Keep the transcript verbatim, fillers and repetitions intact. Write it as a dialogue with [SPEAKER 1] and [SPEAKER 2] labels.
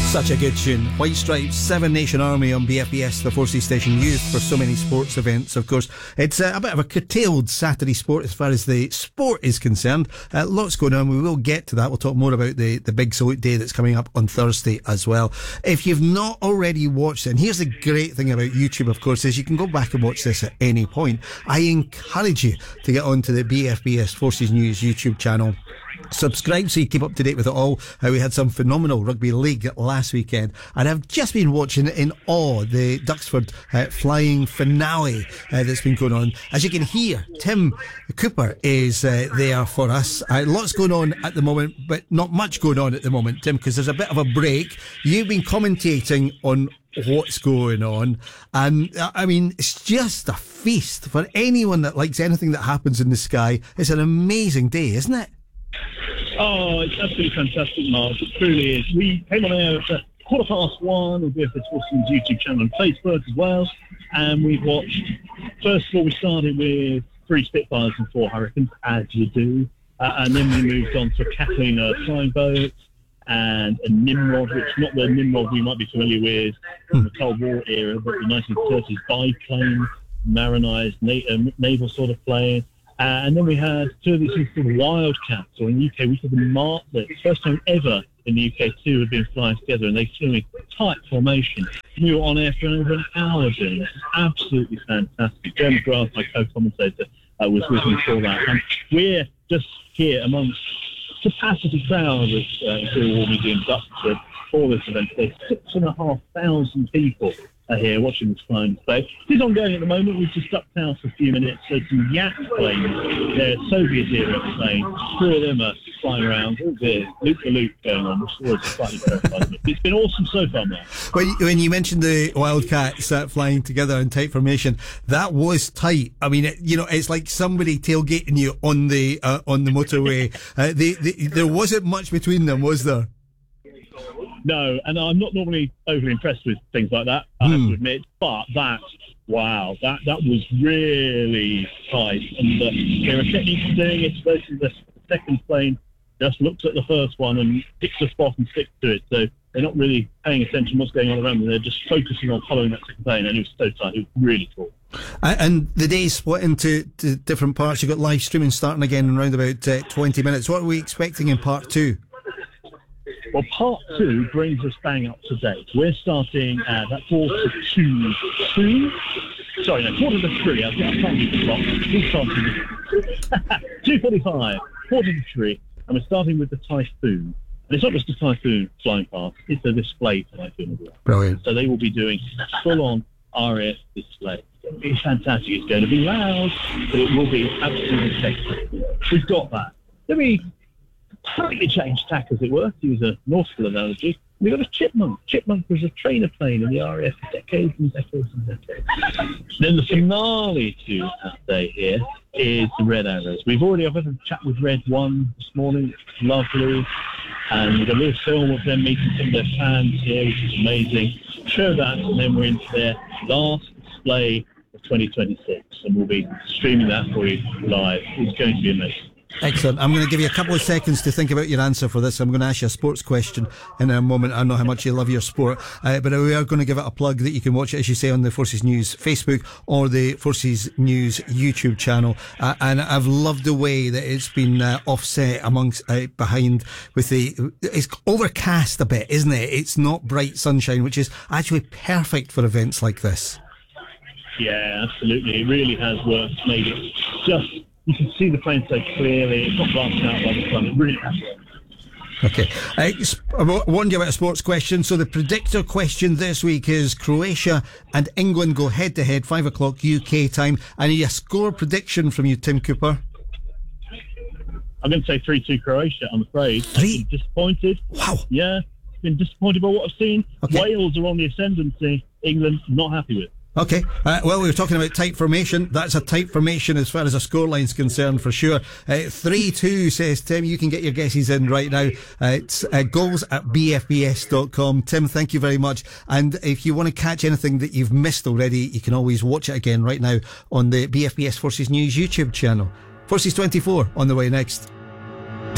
[SPEAKER 1] Such a good tune. White Stripes, Seven Nation Army on B F B S, the Forces Station, used for so many sports events, of course. It's uh, a bit of a curtailed Saturday sport as far as the sport is concerned. Uh, lots going on. We will get to that. We'll talk more about the, the big salute day that's coming up on Thursday as well. If you've not already watched it, and here's the great thing about YouTube, of course, is you can go back and watch this at any point. I encourage you to get onto the B F B S Forces News YouTube channel. Subscribe so you keep up to date with it all. Uh, we had some phenomenal rugby league last weekend, and I've just been watching in awe the Duxford uh, flying finale uh, that's been going on. As you can hear, Tim Cooper is uh, there for us. Uh, lots going on at the moment, but not much going on at the moment, Tim, because there's a bit of a break. You've been commentating on what's going on, and uh, I mean, it's just a feast for anyone that likes anything that happens in the sky. It's an amazing day, isn't it?
[SPEAKER 2] Oh, it's absolutely fantastic, Mark. It truly is. We came on air at quarter past one on B F B S Forces YouTube channel and Facebook as well. And we've watched, first of all, we started with three Spitfires and four Hurricanes, as you do. Uh, and then we moved on to a Kathleen uh, flying boat and a Nimrod, which not the Nimrod we might be familiar with from the Cold War era, but the nineteen thirties biplane, marinized na- uh, naval sort of plane. Uh, and then we had two of these things called Wildcats, or in the U K we call them Martlets. First time ever in the U K, two had been flying together, and they flew in tight formation. We were on air for over an hour doing this. It's absolutely fantastic. Jeremy Grass, my co-commentator, uh, was with me for that. And we're just here amongst capacity crowd of uh, Imperial War Museum Duxford for this event. There's six and a half thousand people are here watching this flying display. It is ongoing at the moment. We've just ducked out for a few minutes. There's some Yak planes. They're Soviet-era planes. Three of them are flying around. All the loop-the-loop going on, which is always slightly terrifying. It's been awesome so far, Mark.
[SPEAKER 1] When, when you mentioned the Wildcats uh, flying together in tight formation, that was tight. I mean, it, you know, it's like somebody tailgating you on the uh, on the motorway. uh, they, they, there wasn't much between them, was there?
[SPEAKER 2] No, and I'm not normally overly impressed with things like that, I have
[SPEAKER 1] Hmm.
[SPEAKER 2] to admit, but that, wow, that that was really tight. And uh, there are techniques for doing it. Basically, the second plane just looks at the first one and picks a spot and sticks to it. So they're not really paying attention to what's going on around them. They're just focusing on following that second plane, and it was so tight. It was really cool.
[SPEAKER 1] And the day's split into to different parts. You've got live streaming starting again in around about uh, twenty minutes. What are we expecting in part two?
[SPEAKER 2] Well, part two brings us bang up to date. We're starting at that quarter to two. Sorry, no, quarter to three. I can't read the clock. We're starting two forty-five, quarter to three, and we're starting with the Typhoon. And it's not just a Typhoon flying past; it's a display Typhoon as well.
[SPEAKER 1] Brilliant.
[SPEAKER 2] So they will be doing full-on R A F display. It's fantastic. It's going to be loud, but it will be absolutely spectacular. We've got that. Let me slightly change tack, as it were, to use a nautical analogy. We've got a Chipmunk. Chipmunk was a trainer plane in the R A F for decades and decades and decades. Then the finale to that day here is the Red Arrows. We've already had a chat with Red One this morning. It's lovely. And we've got a little film of them meeting some of their fans here, which is amazing. Show that, and then we're into their last display of twenty twenty-six. And we'll be streaming that for you live. It's going to be amazing.
[SPEAKER 1] Excellent. I'm going to give you a couple of seconds to think about your answer for this. I'm going to ask you a sports question in a moment. I know how much you love your sport, uh, but we are going to give it a plug that you can watch it, as you say, on the Forces News Facebook or the Forces News YouTube channel. Uh, and I've loved the way that it's been uh, offset amongst uh, behind with the, it's overcast a bit, isn't it? It's not bright sunshine, which is actually perfect for events like this.
[SPEAKER 2] Yeah, absolutely. It really has worked. Made it just, you can see the plane so clearly. It's not blasting out by the sun. It really has worked.
[SPEAKER 1] Okay. Uh, I warned you about a sports question. So the predictor question this week is Croatia and England go head to head, five o'clock U K time. I need a score prediction from you, Tim Cooper.
[SPEAKER 2] I'm going to say three two Croatia, I'm afraid.
[SPEAKER 1] Three?
[SPEAKER 2] I've been disappointed.
[SPEAKER 1] Wow.
[SPEAKER 2] Yeah, been disappointed by what I've seen.
[SPEAKER 1] Okay.
[SPEAKER 2] Wales are on the ascendancy. England, not happy with.
[SPEAKER 1] Okay. Uh, well, we were talking about tight formation. That's a tight formation as far as a scoreline's concerned, for sure. Uh, three two, says Tim. You can get your guesses in right now. Uh, it's uh, goals at b f b s dot com. Tim, thank you very much. And if you want to catch anything that you've missed already, you can always watch it again right now on the B F B S Forces News YouTube channel. Forces twenty-four on the way next.